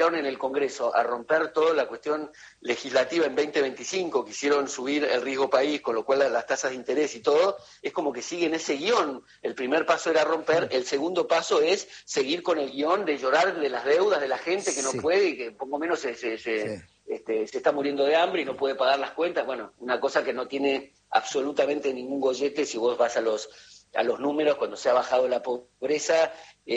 entraron en el Congreso a romper toda la cuestión legislativa en 2025, quisieron subir el riesgo país, con lo cual las tasas de interés y todo, es como que siguen ese guión. El primer paso era romper, el segundo paso es seguir con el guión de llorar de las deudas de la gente que no puede y que poco menos se está muriendo de hambre y no puede pagar las cuentas. Bueno, una cosa que no tiene absolutamente ningún gollete si vos vas a los números cuando se ha bajado la pobreza.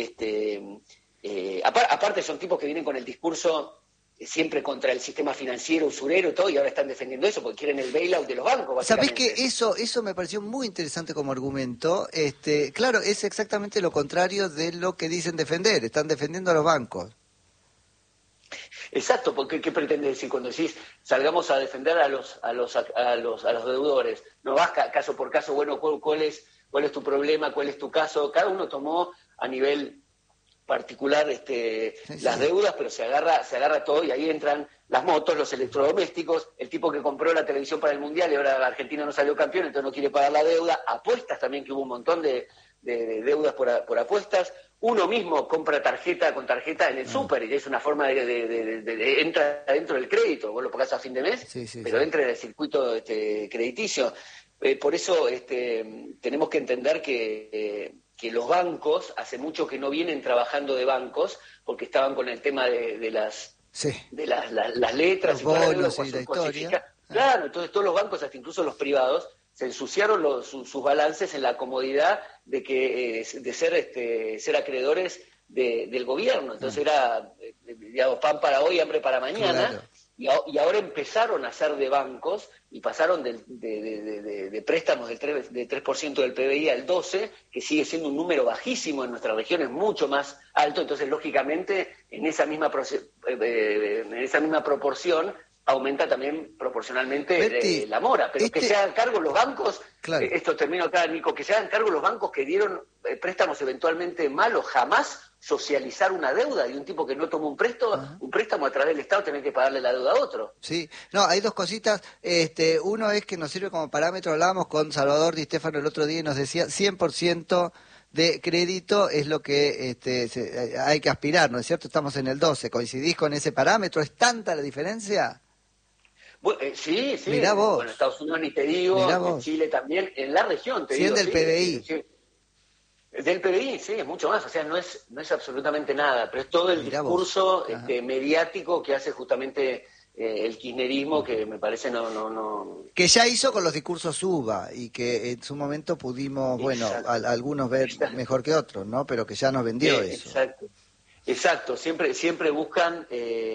Aparte son tipos que vienen con el discurso siempre contra el sistema financiero, usurero y todo, y ahora están defendiendo eso porque quieren el bailout de los bancos, básicamente. ¿Sabés que eso me pareció muy interesante como argumento? Claro, es exactamente lo contrario de lo que dicen defender, están defendiendo a los bancos. Exacto, porque ¿qué pretende decir cuando decís salgamos a defender a los deudores? No vas caso por caso, bueno, ¿cuál es tu problema? ¿Cuál es tu caso? Cada uno tomó a nivel particular las deudas, pero se agarra todo y ahí entran las motos, los electrodomésticos, el tipo que compró la televisión para el Mundial y ahora Argentina no salió campeón, entonces no quiere pagar la deuda, apuestas también, que hubo un montón de deudas por apuestas. Uno mismo compra con tarjeta en el súper y es una forma de entra dentro del crédito, vos lo pagás a fin de mes, pero entra en el circuito crediticio. Por eso tenemos que entender que los bancos, hace mucho que no vienen trabajando de bancos, porque estaban con el tema de las letras, los bonos y la historia. Claro, entonces todos los bancos, hasta incluso los privados, se ensuciaron sus balances en la comodidad de ser acreedores del gobierno. Entonces era, digamos, pan para hoy, hambre para mañana. Claro. Y ahora empezaron a ser de bancos y pasaron de préstamos del 3% del PBI al 12%, que sigue siendo un número bajísimo en nuestra región, es mucho más alto. Entonces, lógicamente, en esa misma proporción aumenta también proporcionalmente la mora, pero que se hagan cargo los bancos, claro. Esto termino acá, Nico, que se hagan cargo los bancos que dieron préstamos eventualmente malos, jamás socializar una deuda de un tipo que no tomó un préstamo a través del Estado, tener que pagarle la deuda a otro. Sí, no, hay dos cositas, uno es que nos sirve como parámetro, hablábamos con Salvador Di Stefano el otro día y nos decía 100% de crédito es lo que hay que aspirar, ¿no es cierto? Estamos en el 12, ¿coincidís con ese parámetro? ¿Es tanta la diferencia? Bueno, sí. Mirá vos. Bueno, Estados Unidos ni te digo, en Chile también, en la región te digo. Del PBI. Sí. Del PBI, sí, es mucho más, o sea, no es absolutamente nada, pero es todo el discurso mediático que hace justamente el kirchnerismo, que me parece no... Que ya hizo con los discursos UBA y que en su momento pudimos, algunos ver mejor que otros, ¿no? Pero que ya nos vendió eso. Exacto, siempre buscan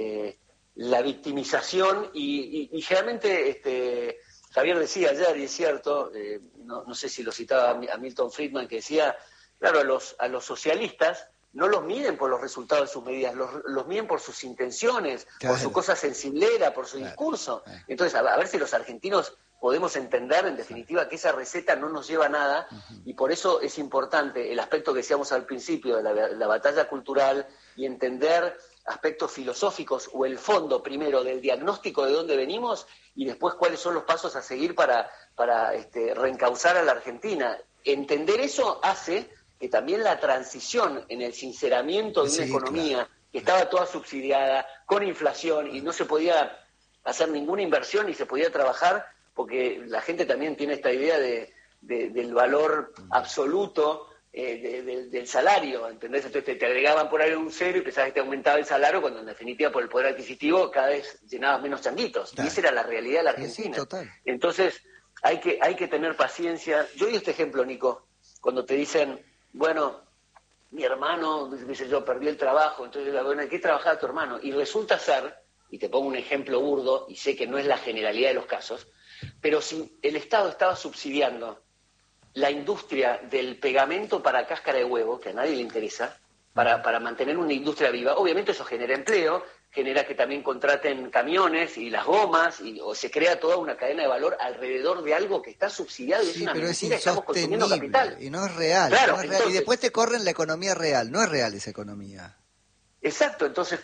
la victimización y generalmente Javier decía ayer, y es cierto, no sé si lo citaba a Milton Friedman, que decía, claro, a los socialistas no los miden por los resultados de sus medidas, los miden por sus intenciones, por su cosa sensiblera, por su discurso. Entonces, a ver si los argentinos podemos entender, en definitiva, que esa receta no nos lleva a nada, y por eso es importante el aspecto que decíamos al principio de la batalla cultural y entender aspectos filosóficos o el fondo primero del diagnóstico de dónde venimos y después cuáles son los pasos a seguir para reencauzar a la Argentina. Entender eso hace que también la transición en el sinceramiento de una economía que estaba toda subsidiada, con inflación, y no se podía hacer ninguna inversión ni se podía trabajar, porque la gente también tiene esta idea del valor absoluto del salario, ¿entendés? Entonces te agregaban por ahí un cero y pensabas que te aumentaba el salario, cuando en definitiva por el poder adquisitivo cada vez llenabas menos changuitos. Y esa era la realidad de la Argentina. Sí, total. Entonces hay que tener paciencia. Yo doy este ejemplo, Nico, cuando te dicen, bueno, mi hermano, dice yo, perdió el trabajo, entonces yo digo, bueno, ¿en qué trabajaba tu hermano? Y resulta ser, y te pongo un ejemplo burdo, y sé que no es la generalidad de los casos, pero si el Estado estaba subsidiando la industria del pegamento para cáscara de huevo, que a nadie le interesa, para mantener una industria viva, obviamente eso genera empleo, genera que también contraten camiones y las gomas, o se crea toda una cadena de valor alrededor de algo que está subsidiado y es una mentira, estamos consumiendo capital. Y no es real, claro, no es real. Entonces, y después te corren la economía real, no es real esa economía. Exacto, entonces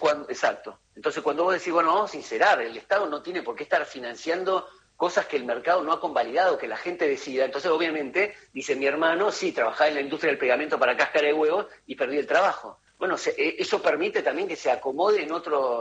cuando vos decís, bueno, vamos a sincerar, el Estado no tiene por qué estar financiando cosas que el mercado no ha convalidado, que la gente decida. Entonces, obviamente, dice mi hermano, sí, trabajaba en la industria del pegamento para cáscara de huevos y perdí el trabajo. Bueno, eso permite también que se acomode en otro